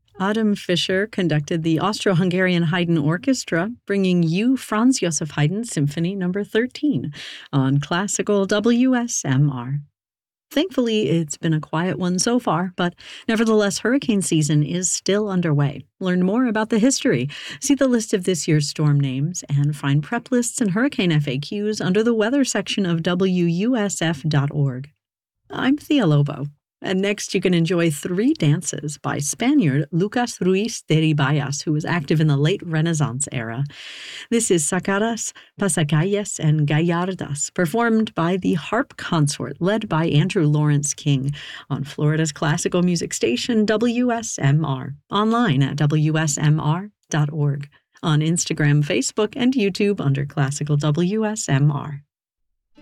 Adam Fischer conducted the Austro-Hungarian Haydn Orchestra, bringing you Franz Joseph Haydn Symphony No. 13 on Classical WSMR. Thankfully, it's been a quiet one so far, but nevertheless, hurricane season is still underway. Learn more about the history, see the list of this year's storm names, and find prep lists and hurricane FAQs under the weather section of WUSF.org. I'm Thea Lobo, and next you can enjoy 3 dances by Spaniard Lucas Ruiz de Ribayas, who was active in the late Renaissance era. This is Sacadas, Pasacalles, and Gallardas, performed by the Harp Consort, led by Andrew Lawrence King, on Florida's classical music station WSMR, online at WSMR.org, on Instagram, Facebook, and YouTube under Classical WSMR.